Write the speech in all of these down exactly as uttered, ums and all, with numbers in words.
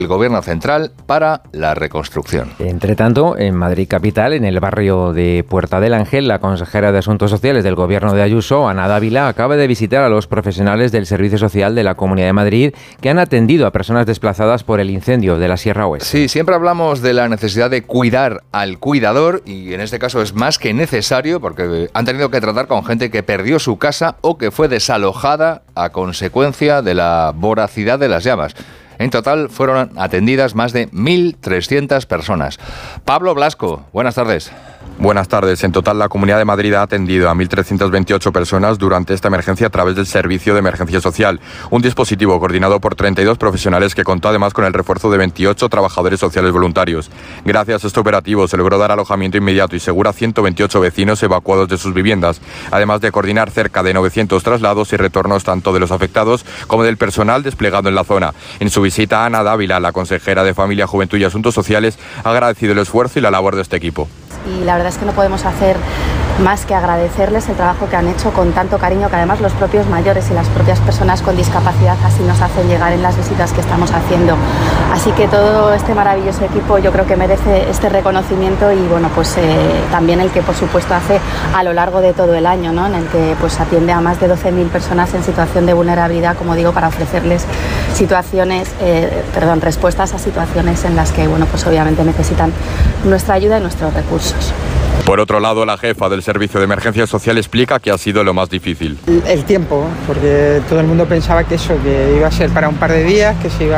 el Gobierno central para la reconstrucción. Entre tanto, en Madrid capital, en el barrio de Puerta del Ángel, la consejera de Asuntos Sociales del Gobierno de Ayuso, Ana Dávila, acaba de visitar a los profesionales del Servicio Social de la Comunidad de Madrid que han atendido a personas desplazadas por el incendio de la Sierra Oeste. Sí, siempre hablamos de la necesidad de cuidar al cuidador y en este caso es más que necesario porque han tenido que tratar con gente que perdió su casa o que fue desalojada a consecuencia de la voracidad de las llamas. En total fueron atendidas más de mil trescientas personas. Pablo Blasco, buenas tardes. Buenas tardes. En total, la Comunidad de Madrid ha atendido a mil trescientas veintiocho personas durante esta emergencia a través del Servicio de Emergencia Social, un dispositivo coordinado por treinta y dos profesionales que contó además con el refuerzo de veintiocho trabajadores sociales voluntarios. Gracias a este operativo se logró dar alojamiento inmediato y seguro a ciento veintiocho vecinos evacuados de sus viviendas, además de coordinar cerca de novecientos traslados y retornos tanto de los afectados como del personal desplegado en la zona. En su visita, Ana Dávila, la consejera de Familia, Juventud y Asuntos Sociales, ha agradecido el esfuerzo y la labor de este equipo. Y la verdad es que no podemos hacer más que agradecerles el trabajo que han hecho con tanto cariño, que además los propios mayores y las propias personas con discapacidad así nos hacen llegar en las visitas que estamos haciendo. Así que todo este maravilloso equipo yo creo que merece este reconocimiento y bueno, pues eh, también el que por supuesto hace a lo largo de todo el año, ¿no? En el que pues atiende a más de doce mil personas en situación de vulnerabilidad, como digo, para ofrecerles situaciones, eh, perdón, respuestas a situaciones en las que bueno, pues obviamente necesitan nuestra ayuda y nuestros recursos. Por otro lado, la jefa del Servicio de Emergencia Social explica que ha sido lo más difícil. El tiempo, porque todo el mundo pensaba que eso, que iba a ser para un par de días, que se iba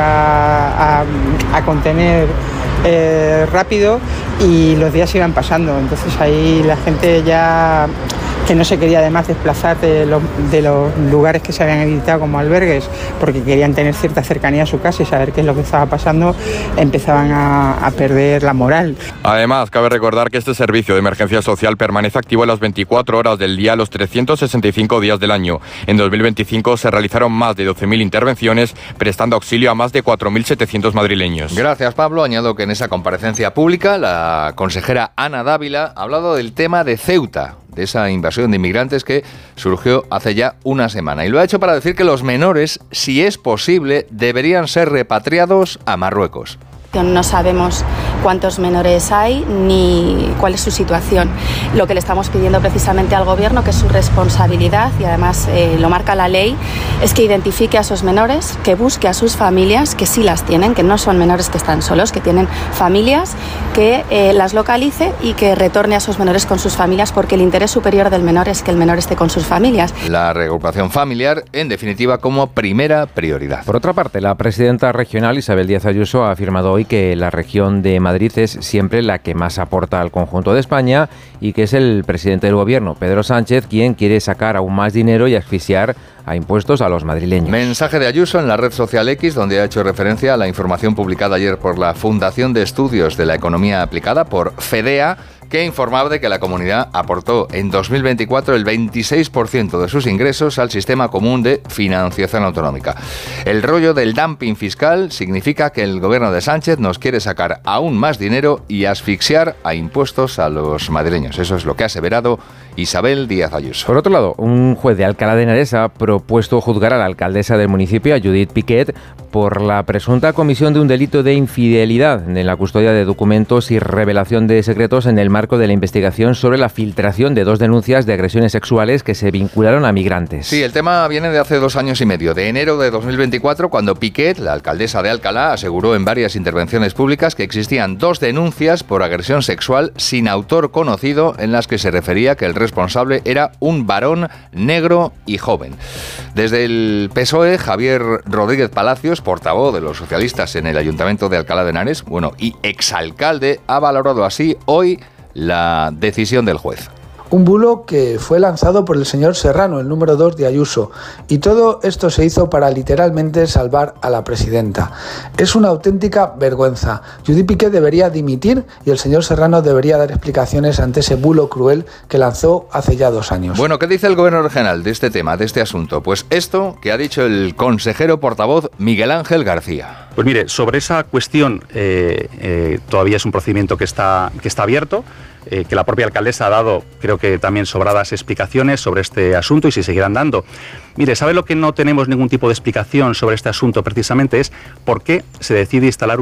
a, a contener eh, rápido y los días iban pasando. Entonces ahí la gente ya, que no se quería además desplazar de los, de los lugares que se habían habilitado como albergues, porque querían tener cierta cercanía a su casa y saber qué es lo que estaba pasando, empezaban a, a perder la moral. Además, cabe recordar que este servicio de emergencia social permanece activo las veinticuatro horas del día, los trescientos sesenta y cinco días del año. En dos mil veinticinco se realizaron más de doce mil intervenciones, prestando auxilio a más de cuatro mil setecientos madrileños. Gracias, Pablo. Añado que en esa comparecencia pública, la consejera Ana Dávila ha hablado del tema de Ceuta, de esa invasión de inmigrantes que surgió hace ya una semana. Y lo ha hecho para decir que los menores, si es posible, deberían ser repatriados a Marruecos. No sabemos cuántos menores hay ni cuál es su situación. Lo que le estamos pidiendo precisamente al Gobierno, que es su responsabilidad y además eh, lo marca la ley, es que identifique a esos menores, que busque a sus familias, que sí las tienen, que no son menores que están solos, que tienen familias, que eh, las localice y que retorne a esos menores con sus familias, porque el interés superior del menor es que el menor esté con sus familias. La reagrupación familiar, en definitiva, como primera prioridad. Por otra parte, la presidenta regional, Isabel Díaz Ayuso, ha afirmado hoy que la región de Madrid es siempre la que más aporta al conjunto de España y que es el presidente del Gobierno, Pedro Sánchez, quien quiere sacar aún más dinero y asfixiar a impuestos a los madrileños. Mensaje de Ayuso en la red social X, donde ha hecho referencia a la información publicada ayer por la Fundación de Estudios de la Economía Aplicada, por FEDEA, que informaba de que la comunidad aportó en dos mil veinticuatro el veintiséis por ciento de sus ingresos al sistema común de financiación autonómica. El rollo del dumping fiscal significa que el gobierno de Sánchez nos quiere sacar aún más dinero y asfixiar a impuestos a los madrileños. Eso es lo que ha aseverado Isabel Díaz Ayuso. Por otro lado, un juez de Alcalá de Henares ha propuesto juzgar a la alcaldesa del municipio, a Judith Piquet, por la presunta comisión de un delito de infidelidad en la custodia de documentos y revelación de secretos en el marco de la investigación sobre la filtración de dos denuncias de agresiones sexuales que se vincularon a migrantes. Sí, el tema viene de hace dos años y medio, de enero de dos mil veinticuatro, cuando Piquet, la alcaldesa de Alcalá, aseguró en varias intervenciones públicas que existían dos denuncias por agresión sexual sin autor conocido en las que se refería que el responsable era un varón negro y joven. Desde el P S O E, Javier Rodríguez Palacios, portavoz de los socialistas en el Ayuntamiento de Alcalá de Henares, bueno, y exalcalde, ha valorado así hoy la decisión del juez. Un bulo que fue lanzado por el señor Serrano, el número dos de Ayuso, y todo esto se hizo para literalmente salvar a la presidenta. Es una auténtica vergüenza. Judith Piquet debería dimitir y el señor Serrano debería dar explicaciones ante ese bulo cruel que lanzó hace ya dos años. Bueno, ¿qué dice el gobierno regional de este tema, de este asunto? Pues esto que ha dicho el consejero portavoz Miguel Ángel García. Pues mire, sobre esa cuestión eh, eh, todavía es un procedimiento que está, que está abierto. Eh, que la propia alcaldesa ha dado, creo que también sobradas explicaciones sobre este asunto y se seguirán dando. Mire, ¿sabe lo que no tenemos ningún tipo de explicación sobre este asunto precisamente? Es por qué se decide instalar